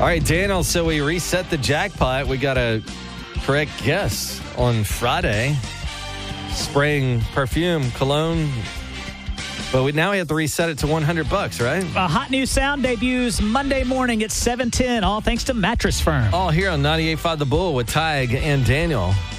All right, Daniel, so we reset the jackpot. We got a correct guess on Friday. Spraying perfume, cologne. But now we have to reset it to $100, right? A hot new sound debuts Monday morning at 7:10, all thanks to Mattress Firm. All here on 98.5 The Bull with Tig and Daniel.